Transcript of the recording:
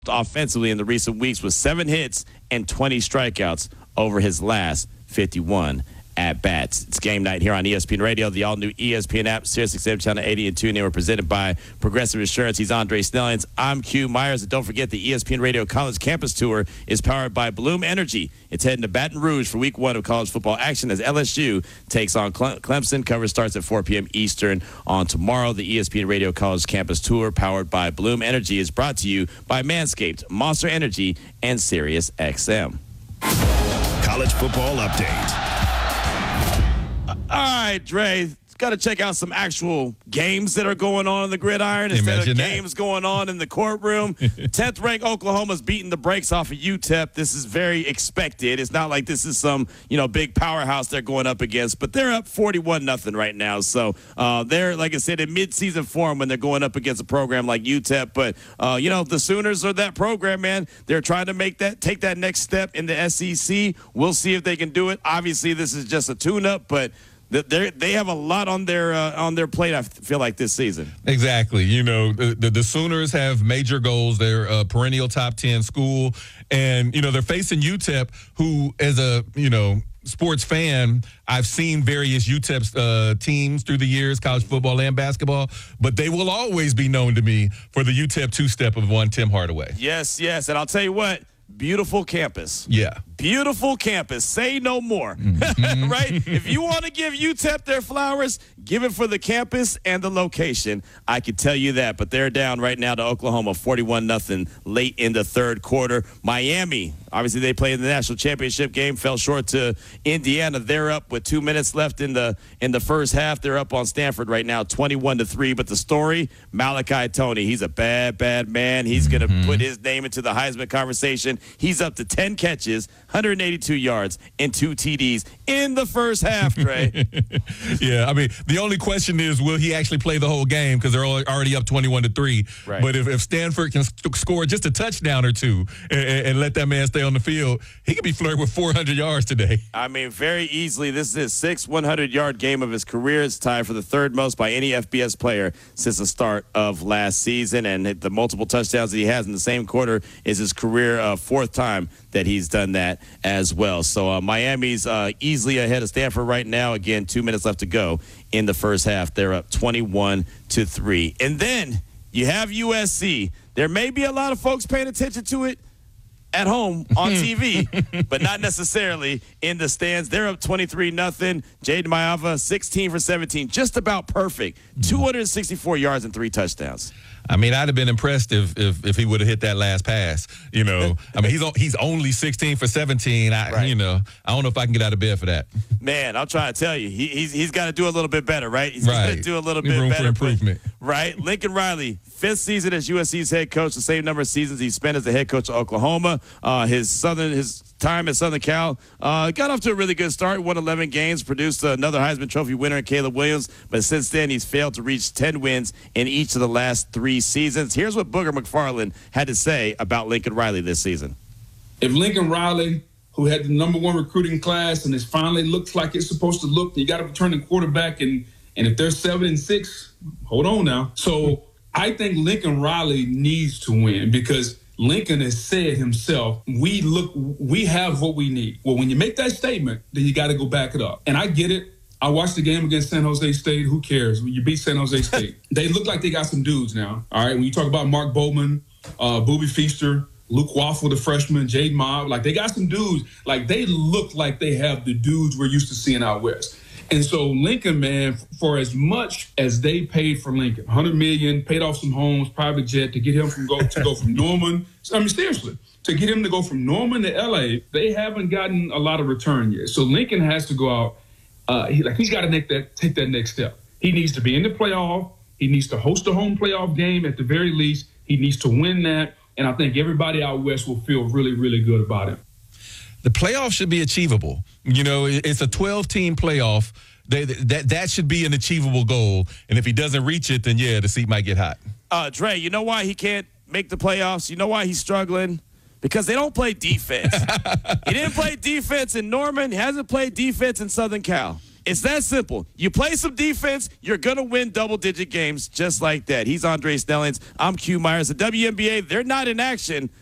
offensively in the recent weeks with 7 hits and 20 strikeouts over his last 51 at-bats. It's game night here on ESPN Radio, the all-new ESPN app, SiriusXM Channel 80 and 2. They were presented by Progressive Insurance. He's Andre Snellings. I'm Q Myers. And don't forget, the ESPN Radio College Campus Tour is powered by Bloom Energy. It's heading to Baton Rouge for week 1 of college football action as LSU takes on Clemson. Coverage starts at 4 p.m. Eastern on tomorrow. The ESPN Radio College Campus Tour, powered by Bloom Energy, is brought to you by Manscaped, Monster Energy, and SiriusXM. College football update. All right, Dre, got to check out some actual games that are going on in the gridiron instead of games going on in the courtroom. 10th ranked Oklahoma's beating the brakes off of UTEP. This is very expected. It's not like this is some, big powerhouse they're going up against, but they're up 41-0 right now. So they're, like I said, in midseason form when they're going up against a program like UTEP. But, the Sooners are that program, man. They're trying to take that next step in the SEC. We'll see if they can do it. Obviously, this is just a tune-up, but they have a lot on their plate, I feel like, this season. Exactly. The Sooners have major goals. They're a perennial top 10 school. And, they're facing UTEP, who, as a, sports fan, I've seen various UTEP teams through the years, college football and basketball, but they will always be known to me for the UTEP two-step of one Tim Hardaway. Yes. And I'll tell you what, beautiful campus. Yeah. Beautiful campus. Say no more. Mm-hmm. Right? If you want to give UTEP their flowers, give it for the campus and the location. I can tell you that. But they're down right now to Oklahoma, 41-0 late in the third quarter. Miami, obviously they played in the national championship game, fell short to Indiana. They're up with 2 minutes left in the first half. They're up on Stanford right now, 21-3. But the story, Malachi Toney, he's a bad, bad man. He's going to put his name into the Heisman conversation. He's up to 10 catches, 182 yards, and 2 TDs in the first half, Dre. Yeah, I mean, the only question is, will he actually play the whole game? Because they're already up 21-3. Right. But if Stanford can score just a touchdown or two and let that man stay on the field, he could be flirting with 400 yards today. I mean, very easily. This is his 6th 100-yard game of his career. It's tied for the third most by any FBS player since the start of last season. And the multiple touchdowns that he has in the same quarter is his career 4th time that he's done that as well. So Miami's easily ahead of Stanford right now. Again, 2 minutes left to go in the first half. They're up 21-3. And then you have USC. There may be a lot of folks paying attention to it at home on TV, but not necessarily in the stands. They're up 23-0. Jaden Maiava, 16 for 17, just about perfect. 264 yards and 3 touchdowns. I mean, I'd have been impressed if he would have hit that last pass. I mean, he's only 16 for 17. I don't know if I can get out of bed for that. Man, I'm trying to tell you, he's got to do a little bit better, right? He's got to do a little bit room better. For improvement. Right? Lincoln Riley, 5th season as USC's head coach, the same number of seasons he spent as the head coach of Oklahoma. His time at Southern Cal got off to a really good start, won 11 games, produced another Heisman Trophy winner in Caleb Williams, but since then he's failed to reach 10 wins in each of the last 3 seasons. Here's what Booger McFarland had to say about Lincoln Riley this season. If Lincoln Riley, who had the #1 recruiting class and it finally looks like it's supposed to look, you got a returning quarterback, and if they're 7-6, hold on now. So I think Lincoln Riley needs to win because Lincoln has said himself, we have what we need. Well, when you make that statement, then you got to go back it up. And I get it. I watched the game against San Jose State. Who cares? When you beat San Jose State, they look like they got some dudes now. All right. When you talk about Mark Bowman, Booby Feaster, Luke Waffle, the freshman, Jade Mobb, like they got some dudes. Like they look like they have the dudes we're used to seeing out west. And so Lincoln, man, for as much as they paid for Lincoln, $100 million, paid off some homes, private jet to get him to go from Norman. I mean, seriously, to get him to go from Norman to LA, they haven't gotten a lot of return yet. So Lincoln has to go out. He's got to take that next step. He needs to be in the playoff. He needs to host a home playoff game at the very least. He needs to win that. And I think everybody out west will feel really, really good about it. The playoff should be achievable. It's a 12-team playoff. That should be an achievable goal. And if he doesn't reach it, then, the seat might get hot. Dre, you know why he can't make the playoffs? You know why he's struggling? Because they don't play defense. He didn't play defense in Norman. He hasn't played defense in Southern Cal. It's that simple. You play some defense, you're going to win double-digit games just like that. He's Andre Snellings. I'm Q Myers. The WNBA, they're not in action,